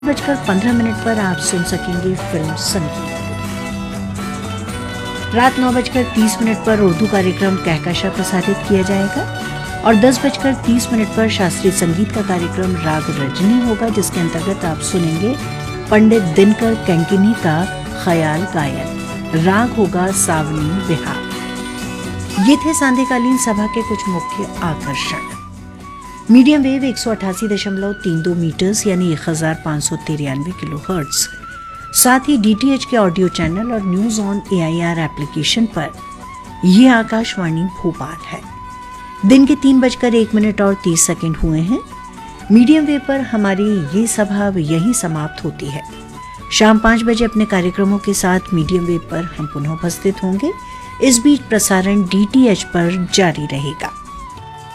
9:15 पर आप सुन सकेंगे फिल्म संगीत। रात 9:30 पर उर्दू कार्यक्रम कहकशा प्रसारित किया जाएगा और 10:30 पर शास्त्रीय संगीत का कार्यक्रम राग रजनी होगा, जिसके अंतर्गत आप सुनेंगे पंडित दिनकर कैंकिनी का ख्याल गायन। राग होगा सावनी बिहार। ये थे सांध्यकालीन सभा के कुछ मुख्य आकर्षण। मीडियम वेव 188.32 मीटर्स यानी 1593 किलोहर्ट्ज, साथ ही DTH के ऑडियो चैनल और न्यूज ऑन AIR एप्लीकेशन पर यह आकाशवाणी भोपाल है। दिन के 3:01 हुए हैं। मीडियम वेव पर हमारी ये सभा यहीं समाप्त होती है। शाम 5 बजे अपने कार्यक्रमों के साथ मीडियम वेव पर हम पुनः उपस्थित होंगे। इस बीच प्रसारण DTH पर जारी रहेगा।